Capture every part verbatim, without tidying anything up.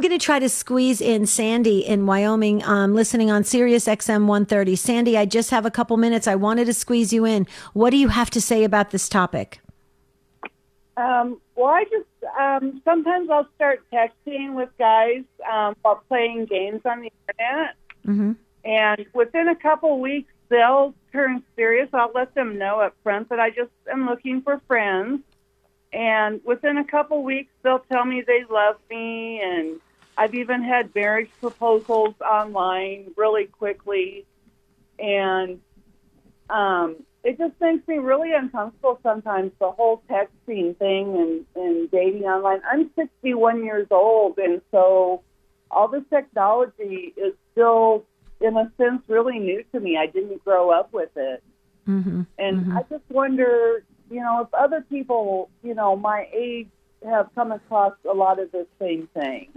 going to try to squeeze in Sandy in Wyoming, um, listening on Sirius X M one thirty. Sandy, I just have a couple minutes. I wanted to squeeze you in. What do you have to say about this topic? Um, well, I just, um, sometimes I'll start texting with guys um, while playing games on the internet. Mm-hmm. And within a couple weeks, they'll turn serious. I'll let them know up front that I just am looking for friends. And within a couple weeks, they'll tell me they love me. And I've even had marriage proposals online really quickly. And um it just makes me really uncomfortable sometimes, the whole texting thing and, and dating online. I'm sixty-one years old, and so all this technology is still, in a sense, really new to me. I didn't grow up with it. Mm-hmm. And mm-hmm. I just wonder, you know, if other people, you know, my age have come across a lot of the same thing.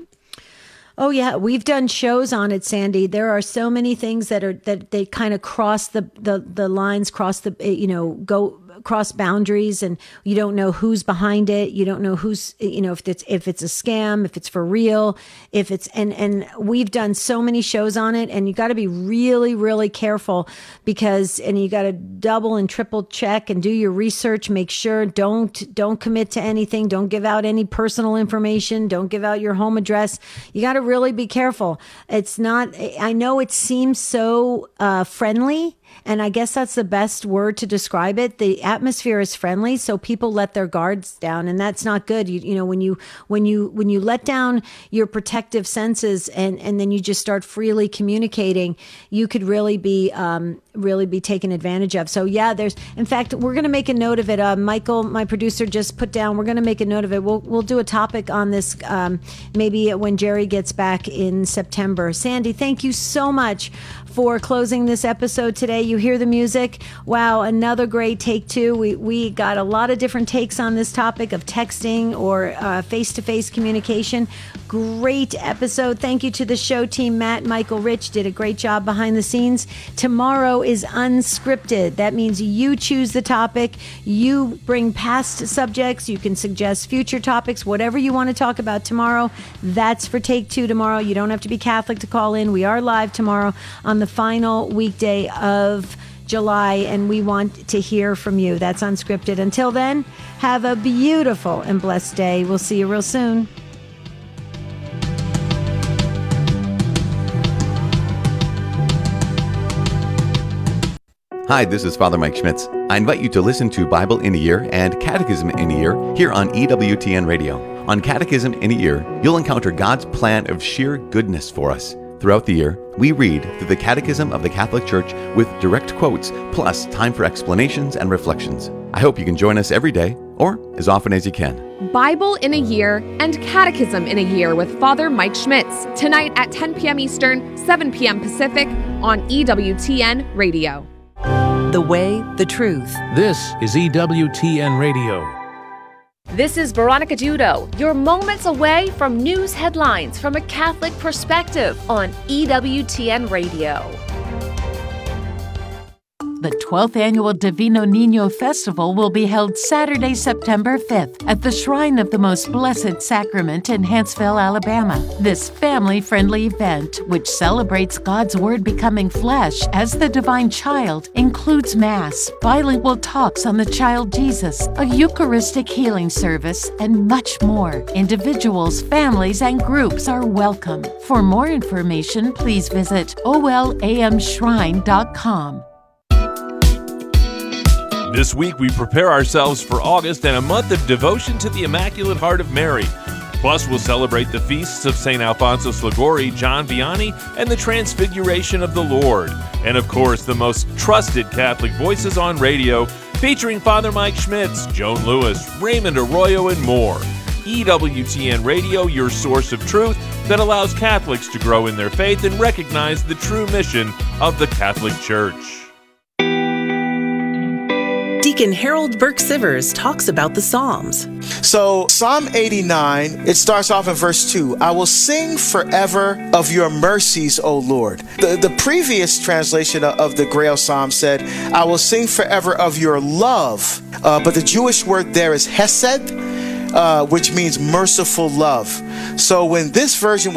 Oh yeah, we've done shows on it, Sandy. There are so many things that are that they kind of cross the, the, the lines, cross the you know go cross boundaries, and you don't know who's behind it. You don't know who's you know if it's if it's a scam, if it's for real, if it's and and we've done so many shows on it, and you got to be really really careful because and you got to double and triple check and do your research. Make sure don't don't commit to anything. Don't give out any personal information. Don't give out your home address. You got to really be careful. It's not, I know it seems so uh, friendly, and I guess that's the best word to describe it. The atmosphere is friendly, so people let their guards down, and that's not good. You, you know, when you when you when you let down your protective senses, and and then you just start freely communicating, you could really be um, really be taken advantage of. So yeah, there's. In fact, we're going to make a note of it. Uh, Michael, my producer, just put down. We're going to make a note of it. We'll we'll do a topic on this um, maybe when Jerry gets back in September. Sandy, thank you so much for closing this episode today. You hear the music. Wow, another great take two. We we got a lot of different takes on this topic of texting or uh, face-to-face communication. Great episode. Thank you to the show team. Matt, Michael, Rich did a great job behind the scenes. Tomorrow is unscripted. That means you choose the topic. You bring past subjects. You can suggest future topics, whatever you want to talk about tomorrow. That's for take two tomorrow. You don't have to be Catholic to call in. We are live tomorrow on the final weekday of July, and we want to hear from you. That's unscripted. Until then, have a beautiful and blessed day. We'll see you real soon. Hi, this is Father Mike Schmitz. I invite you to listen to Bible in a Year and Catechism in a Year here on E W T N Radio. On Catechism in a Year, you'll encounter God's plan of sheer goodness for us. Throughout the year, we read through the Catechism of the Catholic Church with direct quotes, plus time for explanations and reflections. I hope you can join us every day, or as often as you can. Bible in a Year and Catechism in a Year with Father Mike Schmitz, tonight at ten p.m. Eastern, seven p.m. Pacific on E W T N Radio. The way, the truth. This is E W T N Radio. This is Veronica Dudo, your moments away from news headlines from a Catholic perspective on E W T N Radio. The twelfth Annual Divino Niño Festival will be held Saturday, September fifth at the Shrine of the Most Blessed Sacrament in Huntsville, Alabama. This family-friendly event, which celebrates God's Word becoming flesh as the Divine Child, includes Mass, bilingual talks on the Child Jesus, a Eucharistic healing service, and much more. Individuals, families, and groups are welcome. For more information, please visit O L A M shrine dot com. This week, we prepare ourselves for August and a month of devotion to the Immaculate Heart of Mary. Plus, we'll celebrate the feasts of Saint Alfonso Liguori, John Vianney, and the Transfiguration of the Lord. And of course, the most trusted Catholic voices on radio, featuring Father Mike Schmitz, Joan Lewis, Raymond Arroyo, and more. E W T N Radio, your source of truth that allows Catholics to grow in their faith and recognize the true mission of the Catholic Church. Deacon Harold Burke Sivers talks about the Psalms. So Psalm eighty-nine, it starts off in verse two. I will sing forever of your mercies, O Lord. The, the previous translation of the Grail Psalm said, I will sing forever of your love. Uh, but the Jewish word there is hesed, uh, which means merciful love. So when this version